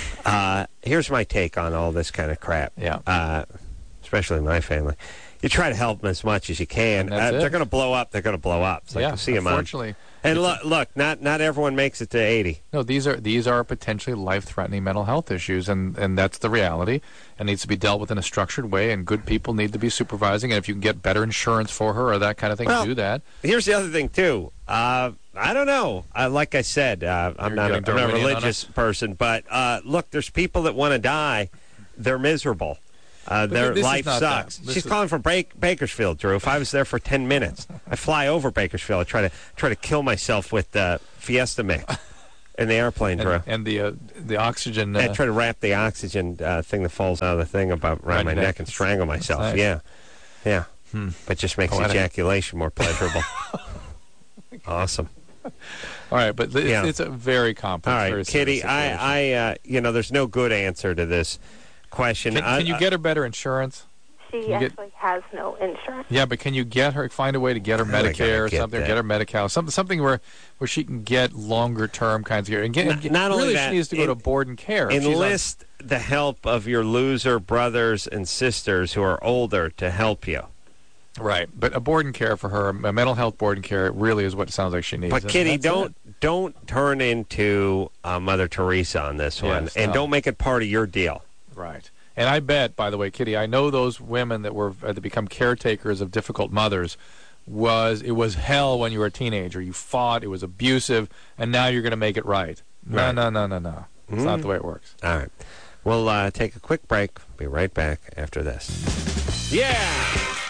uh, here's my take on all this kind of crap. Yeah. Uh, especially my family. You try to help them as much as you can. And that's Uh, it. they're gonna blow up. They're gonna blow up. It's like, yeah, see you, Mom. unfortunately. And look, look, not not everyone makes it to eighty. No, these are these are potentially life-threatening mental health issues, and, and that's the reality. It needs to be dealt with in a structured way, and good people need to be supervising. And if you can get better insurance for her or that kind of thing, Well, do that. Here's the other thing too. Uh, I don't know. Uh, like I said, uh, I'm You're not a, getting I'm not a Darwinian on religious person, but uh, look, there's people that want to die. They're miserable. Uh, their this is life not sucks. that. This She's is- calling for Ba- Bakersfield, Drew. If I was there for ten minutes, I fly over Bakersfield. I try to try to kill myself with uh, Fiesta mix in the airplane, Drew. And, and the uh, the oxygen. Uh, I try to wrap the oxygen uh, thing that falls out of the thing about around Around my your neck neck. and strangle myself. nice. Yeah, yeah. Hmm. But just makes Poetic. ejaculation more pleasurable. Awesome. All right, but it's, Yeah. it's a very complex. All very right, serious Kitty. situation. I, I, uh, you know, there's no good answer to this question. Can, I- can you I- get her better insurance? She You get- actually has no insurance. Yeah, but can you get her? Find a way to get her How am I gonna Medicare or get something, or that? get her Medi-Cal, something, something where where she can get longer term kinds of care. And get, Not- and get- not only really, that, she needs to go en- to board and care. If she's on- enlist the help of your loser brothers and sisters who are older to help you. right, but a board and care for her, a mental health board and care, really is what it sounds like she needs. But And Kitty, that's don't it. don't turn into uh, Mother Teresa on this one, Yes, and no. don't make it part of your deal. Right. And I bet, by the way, Kitty, I know those women that were uh, that become caretakers of difficult mothers. Was it was hell when you were a teenager? You fought. It was abusive, and now you're going to make it right. No, Right. no, no, no, no. It's Mm. not the way it works. All right, we'll uh, take a quick break. Be right back after this. Yeah.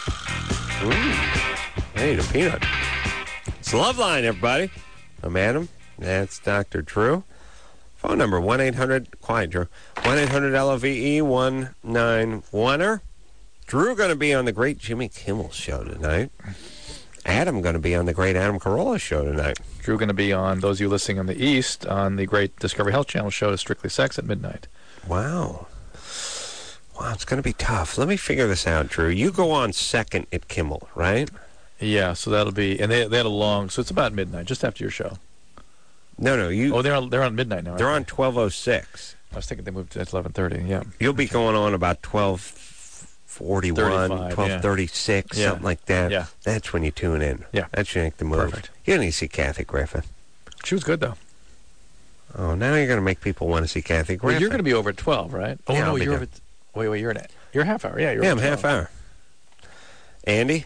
Ooh, I need a peanut. It's Loveline, everybody. I'm Adam. That's Doctor Drew. Phone number one eight hundred quiet Drew one eight hundred L O V E one nine one er. Drew going to be on the great Jimmy Kimmel show tonight. Adam going to be on the great Adam Carolla show tonight. Drew going to be on, those of you listening in the East, on the great Discovery Health Channel show, Strictly Sex at midnight. Wow. Wow, it's going to be tough. Let me figure this out, Drew. You go on second at Kimmel, right? Yeah, so that'll be, and they they had a long, so it's about midnight, just after your show. No, no, you. Oh, they're on, they're on midnight now. they're on aren't twelve oh six. they? I was thinking they moved to eleven thirty. Yeah. You'll be going on about twelve forty-one, thirty-five, twelve thirty-six, Yeah. something like that. Yeah. That's when you tune in. Yeah. That's when you make the move. Perfect. You don't need to see Kathy Griffin. She was good though. Oh, now you're going to make people want to see Kathy Griffin. Well, you're going to be over at twelve, right? Oh Yeah, no, I'll be you're there. over. At, wait, wait, you're in it. You're half hour. Yeah, you're. Yeah, over I'm at half twelve. hour. Andy?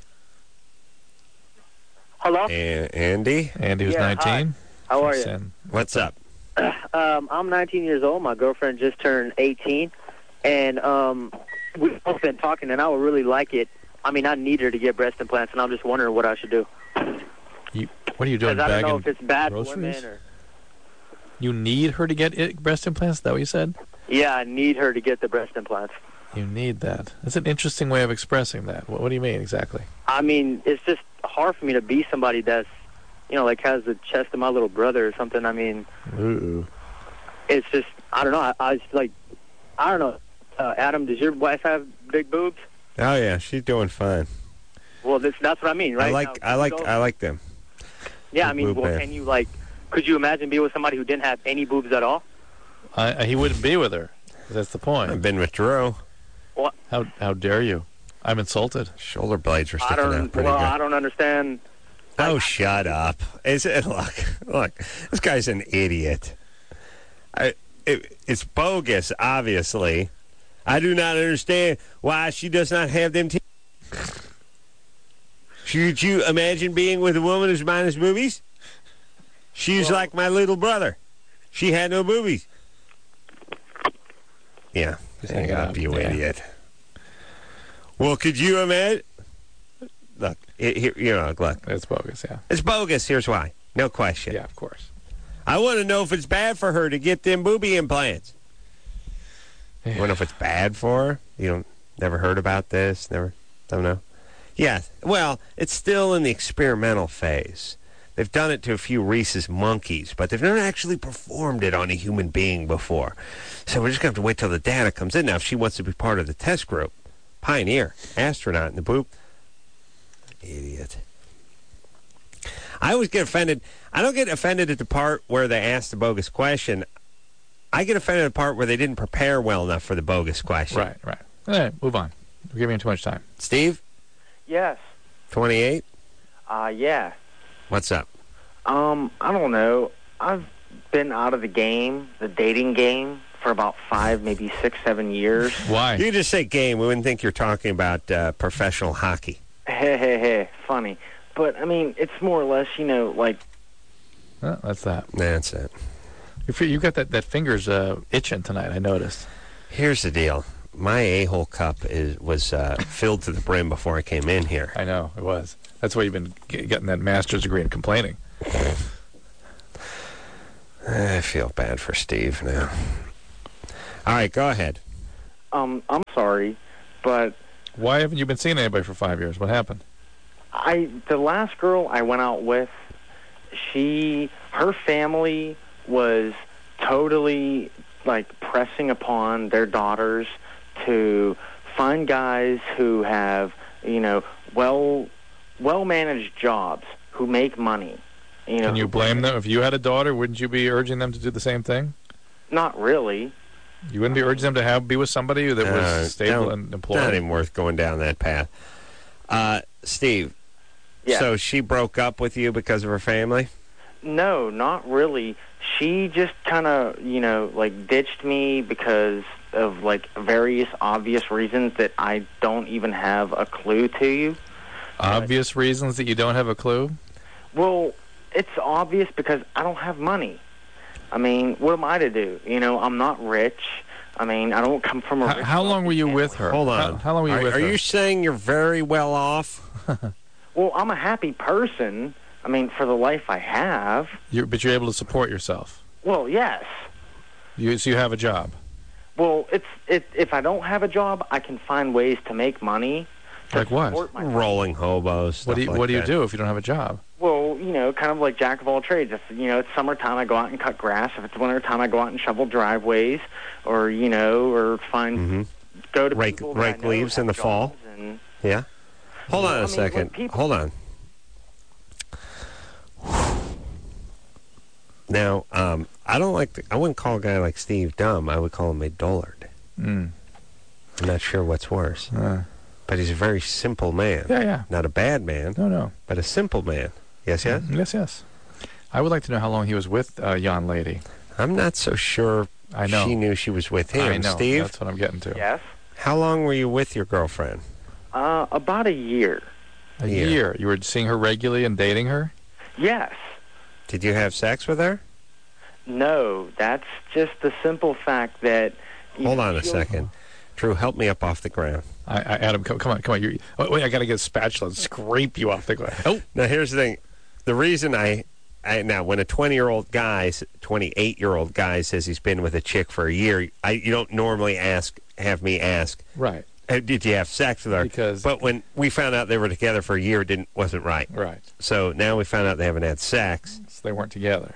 Hello? A- Andy? Andy was Yeah, nineteen. How are you? And What's up? Um, I'm nineteen years old. My girlfriend just turned eighteen. And um, we've both been talking, and I would really like it. I mean, I need her to get breast implants, and I'm just wondering what I should do. You, what are you doing? Because I don't know Bagging if it's bad for groceries? women or... You need her to get it, breast implants? Is that what you said? Yeah, I need her to get the breast implants. You need that. That's an interesting way of expressing that. What, what do you mean exactly? I mean, it's just hard for me to be somebody that's, you know, like has the chest of my little brother or something. I mean, Ooh. it's just, I don't know. I, I just like, I don't know. Uh, Adam, does your wife have big boobs? Oh, yeah, she's doing fine. Well, this, that's what I mean, right? I like Now, I like so- I like them. Yeah, I big mean, boob well, man. can you, like, could you imagine being with somebody who didn't have any boobs at all? I, I- he wouldn't be with her. That's the point. I've been with Drew. How how dare you? I'm insulted. Shoulder blades are I sticking don't, out pretty well, good. I don't understand. Oh, shut up! Is it? Look, look. This guy's an idiot. I, it, it's bogus, obviously. I do not understand why she does not have them teeth. Should you imagine being with a woman who's minus boobies? She's Well- like my little brother. She had no boobies. Yeah, Just hang hang up, up, you yeah. idiot. Well, could you imagine? Look, it, here, you know, look. It's bogus, yeah. It's bogus. Here's why. No question. Yeah, of course. I want to know if it's bad for her to get them booby implants. Yeah. Wonder if it's bad for her. You don't never heard about this. Never don't know. Yeah. Well, it's still in the experimental phase. They've done it to a few rhesus monkeys, but they've never actually performed it on a human being before. So we're just going to have to wait till the data comes in. Now, if she wants to be part of the test group, pioneer, astronaut in the boob, idiot. I always get offended. I don't get offended at the part where they ask the bogus question. I get offended at the part where they didn't prepare well enough for the bogus question. Right, right. All right, move on. We're giving you too much time. Steve, Yes. twenty-eight, Uh, yeah. what's up? Um, I don't know. I've been out of the game, the dating game, for about five, maybe six, seven years. Why? You just say game. We wouldn't think you're talking about uh, professional hockey. Hey, hey, hey, funny. But, I mean, it's more or less, you know, like... Oh, that's that. That's it. You you got that, that fingers uh, itching tonight, I noticed. Here's the deal. my a-hole cup is was uh, filled to the brim before I came in here. I know, it was. That's why you've been g- getting that master's degree and complaining. I feel bad for Steve now. All right, go ahead. Um, I'm sorry, but Why haven't you been seeing anybody for five years? What happened? I the last girl I went out with, she her family was totally like pressing upon their daughters to find guys who have, you know, well well managed jobs, who make money. You know, Can you blame them? If you had a daughter, wouldn't you be urging them to do the same thing? Not really. You wouldn't be urging them to have be with somebody that was Uh, stable don't- and employed? Not even worth going down that path. Uh, Steve, Yeah. so she broke up with you because of her family? No, not really. She just kind of, you know, like ditched me because of like various obvious reasons that I don't even have a clue to you. Obvious reasons that you don't have a clue? Well, it's obvious because I don't have money. I mean, what am I to do? You know, I'm not rich. I mean, I don't come from a How, rich how long were you family. with her? Hold on. How, how long were you are, with are her? you saying you're very well off? Well, I'm a happy person. I mean, for the life I have. You're, but you're able to support yourself. Well, yes. You, so you have a job. Well, it's it, if I don't have a job, I can find ways to make money. To Like what? support my Rolling hobos. Stuff What do you like What do you that. do if you don't have a job? Well, you know, kind of like jack of all trades. If, you know, it's summertime, I go out and cut grass. If it's wintertime, I go out and shovel driveways, or, you know, or find, Mm-hmm. go to Rake- people that I rake know leaves have in the fall? jobs and- Yeah? Hold on I a mean, second. when people- Hold on. Now, um, I don't like. The, I wouldn't call a guy like Steve dumb. I would call him a dullard. Mm. I'm not sure what's worse, Uh, but he's a very simple man. yeah, yeah. Not a bad man, No, no. but a simple man. Yes, yes. Mm, Yes, yes. I would like to know how long he was with uh, yon lady. I'm not so sure. I know. She knew she was with him. I know. Steve, That's what I'm getting to. Yes. how long were you with your girlfriend? Uh, about a year. A year. year. You were seeing her regularly and dating her? Yes. Did you have sex with her? No, that's just the simple fact that... you Hold know, on a she'll- second. Drew, help me up off the ground. I, I, Adam, come, come on, come on. You're, oh, wait, I got to get a spatula and scrape you off the ground. Oh, Now, here's the thing. The reason I, I now, when a twenty-year-old guy, twenty-eight-year-old guy says he's been with a chick for a year, I you don't normally ask, have me ask, right, "Uh, did you have sex with her? Because- but when we found out they were together for a year, it didn't wasn't right. right. So now we found out they haven't had sex. So they weren't together.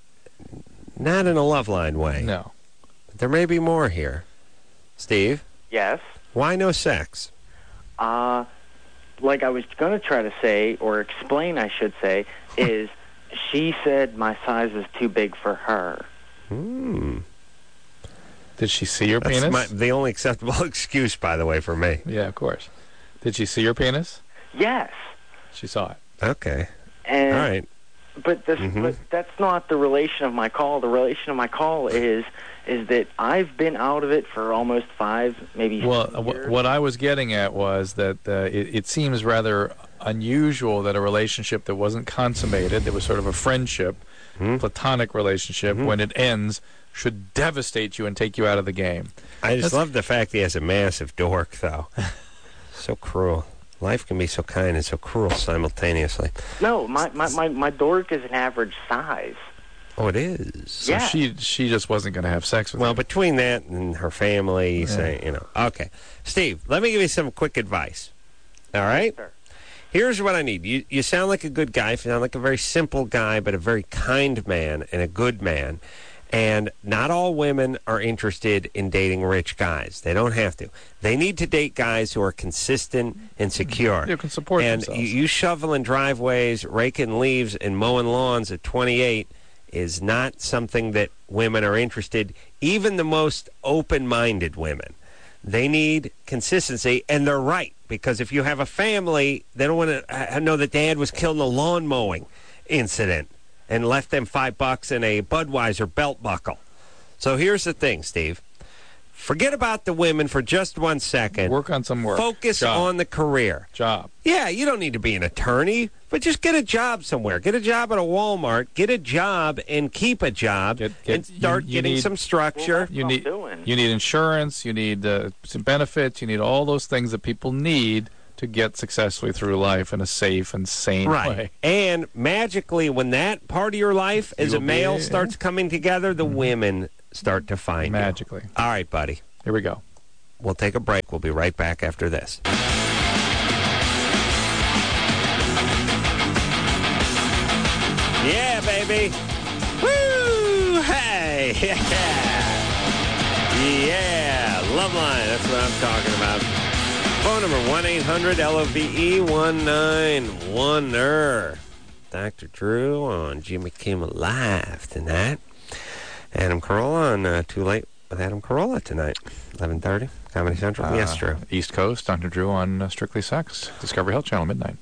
Not in a love line way. No. There may be more here. Steve, Yes. why no sex? Uh, like I was going to try to say, or explain, I should say, is she said my size is too big for her. Hmm. Did she see your That's penis? my, the only acceptable excuse, by the way, for me. Yeah, of course. Did she see your penis? Yes. She saw it. Okay. And All right. But this, Mhm. but that's not the relation of my call. The relation of my call is is that I've been out of it for almost five, maybe. Well, six uh, years. wh- what I was getting at was that uh, it, it seems rather unusual that a relationship that wasn't consummated, that was sort of a friendship, Hmm? platonic relationship, Mhm. when it ends, should devastate you and take you out of the game. I just That's- love the fact he has a massive dork, though. So cruel. Life can be so kind and so cruel simultaneously. No, my, my, my, my dork is an average size. Oh, it is. So Yeah. she she just wasn't going to have sex with Well, him. between that and her family, you Yeah. say, you know. Okay. Steve, let me give you some quick advice. All right? Sure. Here's what I need. You, you sound like a good guy. You sound like a very simple guy, but a very kind man and a good man. And not all women are interested in dating rich guys. They don't have to. They need to date guys who are consistent and secure. You can support and themselves. you, you shoveling driveways, raking leaves, and mowing lawns at twenty-eight is not something that women are interested, even the most open-minded women. They need consistency, and they're right, because if you have a family, they don't want to know that dad was killed in a lawn mowing incident and left them five bucks in a Budweiser belt buckle. So here's the thing, Steve. Forget about the women for just one second. Work on some work. Focus Job. on the career. Job. Yeah, you don't need to be an attorney, but just get a job somewhere. Get a job at a Walmart. Get a job and keep a job Get- get- and start you- you getting need- some structure. You I'm need doing. you need insurance. You need uh, some benefits. You need all those things that people need to get successfully through life in a safe and sane Right. way. And magically, when that part of your life as You'll a male be- starts coming together, the women start to find Magically. you. All right, buddy. Here we go. We'll take a break. We'll be right back after this. Yeah, baby. Woo! Hey! Yeah! Yeah! Love line. That's what I'm talking about. Phone number one eight hundred L O V E one nine one er. Doctor Drew on Jimmy Kimmel Live tonight. Adam Carolla on uh, Too Late with Adam Carolla tonight. eleven thirty, Comedy Central. Uh, yes, Drew. East Coast, Doctor Drew on uh, Strictly Sex, Discovery Health Channel, midnight.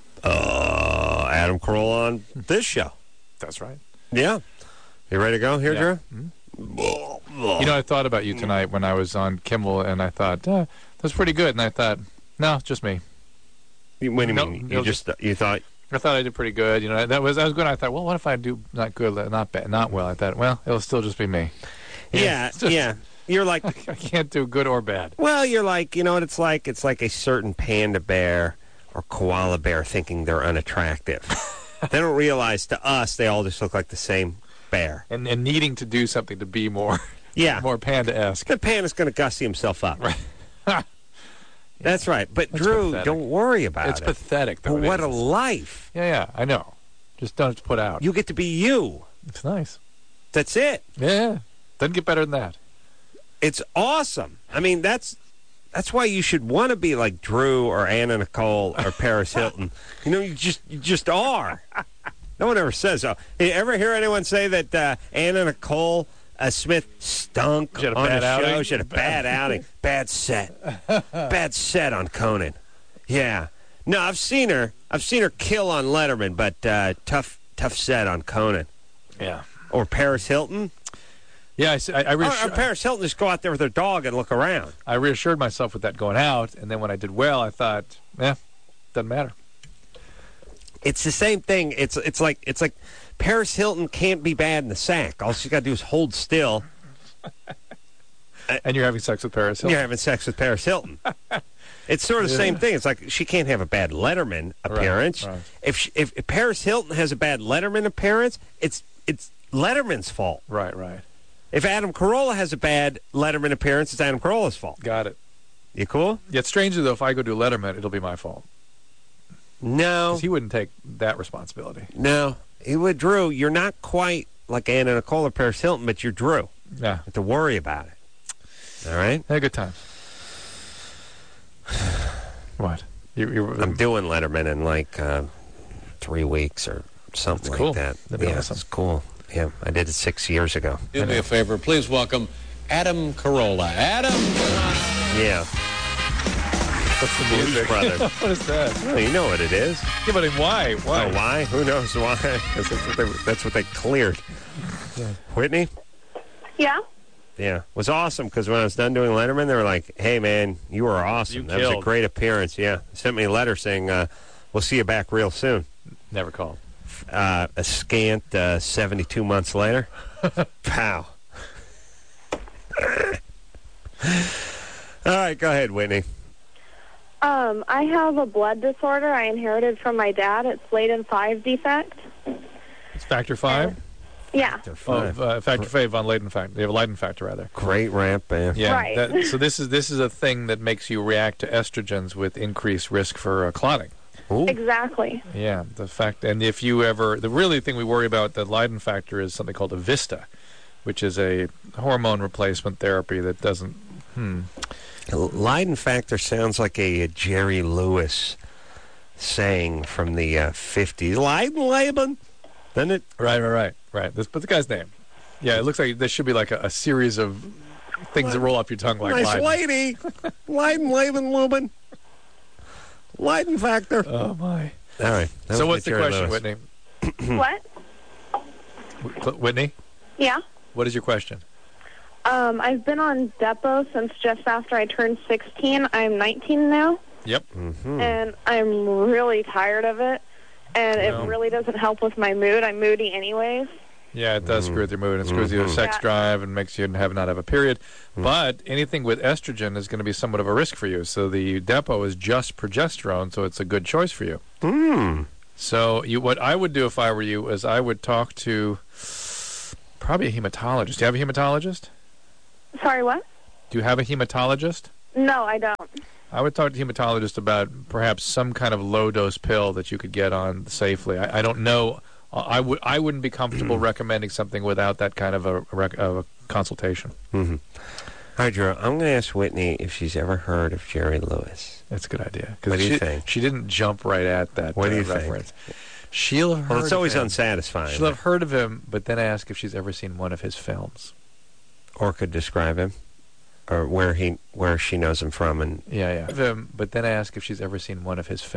Uh, Adam Carolla on this show. That's right. Yeah. You ready to go here, Yeah. Drew? Mhm. You know, I thought about you tonight when I was on Kimmel, and I thought, uh, that's pretty good. And I thought, no, just me. You- What do you No, mean? no, You just you thought I thought I did pretty good. You know, that was I was going. I thought, well, what if I do not good, not bad, not well? I thought, well, it'll still just be me. Yeah, it's just- yeah. You're like I can't do good or bad. well, you're like, you know what it's like? It's like a certain panda bear or koala bear thinking they're unattractive. They don't realize to us they all just look like the same bear. And and needing to do something to be more Yeah. more panda-esque. The panda's going to gussy himself up. Right. That's right. But That's Drew, pathetic. don't worry about It's it. pathetic, though. But it what a is. life. Yeah, yeah, I know. Just don't put out. You get to be you. It's nice. That's it. Yeah. Doesn't get better than that. It's awesome. I mean, that's that's why you should want to be like Drew or Anna Nicole or Paris Hilton. You know, you just you just are. No one ever says so. You ever hear anyone say that uh, Anna Nicole uh, Smith stunk She had a on bad the show? outing? She had a bad outing. Bad set. Bad set on Conan. Yeah. No, I've seen her. I've seen her kill on Letterman, but uh, tough tough set on Conan. Yeah. Or Paris Hilton. Yeah, I, s- I- I Or, reassured, or Paris Hilton just go out there with her dog and look around. I reassured myself with that going out, and then when I did well, I thought, eh, doesn't matter. It's the same thing. It's it's like it's like Paris Hilton can't be bad in the sack. All she's got to do is hold still. And you're having sex with Paris You're Hilton. having sex with Paris Hilton. It's sort of the same thing. It's like she can't have a bad Letterman appearance. right. If, she, if if Paris Hilton has a bad Letterman appearance, it's it's Letterman's fault. Right, right. If Adam Carolla has a bad Letterman appearance, it's Adam Carolla's fault. Got it. You cool? Yet strangely, though, if I go do Letterman, it'll be my fault. No, 'Cause he wouldn't take that responsibility. no. He would. Drew, you're not quite like Anna Nicole or Paris Hilton, but you're Drew. Yeah. You have to worry about it. All right. Had a good time. What? You, you, I'm doing Letterman in like uh, three weeks or something That's like cool. that. That'd be yeah, awesome. it's cool. Yeah, I did it six years ago. Do me a favor. Please welcome Adam Carolla. Adam! Yeah. What's the Blues music? Brothers. What is that? Well, you know what it is. Yeah, but why? Why? Oh, why? Who knows why? 'Cause that's what they, that's what they cleared. Whitney? Yeah. Yeah. It was awesome because when I was done doing Letterman, they were like, hey, man, you were awesome. You that was a killed. great appearance. Yeah. They sent me a letter saying, uh, we'll see you back real soon. Never called. Uh, a scant uh, seventy-two months later. Pow. All right, go ahead, Whitney. Um, I have a blood disorder I inherited from my dad. It's Leiden five defect. It's factor five? Yeah. Oh, uh, factor five von Leiden factor. They have a Leiden factor, rather. Great ramp band. Yeah. Right. That, so this is this is a thing that makes you react to estrogens with increased risk for uh, clotting. Ooh. Exactly. Yeah, the fact, and if you ever, the really thing we worry about the Leiden factor is something called a Vista, which is a hormone replacement therapy that doesn't. Hmm. Leiden factor sounds like a, a Jerry Lewis saying from the uh, fifties. Leiden, Leiden, doesn't it? Right, right, right, right. This, but the guy's name. Yeah, it looks like there should be like a, a series of things that roll off your tongue like nice Leiden. lady. Leiden, Leiden, Lubin. Leiden factor. Oh my! All right. that So was what's the Jerry question, Lewis. Whitney? What? Wh- Whitney, Yeah. what is your question? Um, I've been on Depo since just after I turned sixteen. I'm nineteen now. Yep. Mm-hmm. And I'm really tired of it. And Well. it really doesn't help with my mood. I'm moody anyways. Yeah, it does Mm-hmm. screw with your mood. It screws with your sex Yeah. drive and makes you have not have a period. Mm-hmm. But anything with estrogen is going to be somewhat of a risk for you. So the Depo is just progesterone, so it's a good choice for you. Mm. So you, what I would do if I were you is I would talk to probably a hematologist. Do you have a hematologist? Sorry, what? Do you have a hematologist? No, I don't. I would talk to a hematologist about perhaps some kind of low-dose pill that you could get on safely. I, I don't know. I would. I wouldn't be comfortable recommending something without that kind of a, a, rec- of a consultation. Mm-hmm. All right, Drew, I'm going to ask Whitney if she's ever heard of Jerry Lewis. That's a good idea. What do you she, think? She didn't jump right at that What do uh, you think? reference. She'll have heard Well, it's of always him. unsatisfying. She'll have heard of him, but then ask if she's ever seen one of his films. Or could describe him, or where he, where she knows him from, and Yeah, yeah. Of him, but then ask if she's ever seen one of his films.